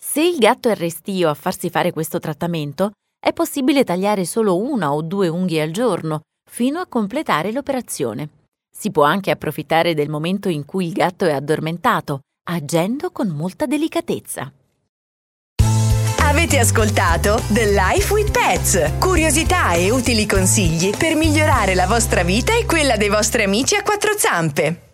Se il gatto è restio a farsi fare questo trattamento, è possibile tagliare solo 1 o 2 unghie al giorno, fino a completare l'operazione. Si può anche approfittare del momento in cui il gatto è addormentato, agendo con molta delicatezza. Avete ascoltato The Life with Pets. Curiosità e utili consigli per migliorare la vostra vita e quella dei vostri amici a quattro zampe.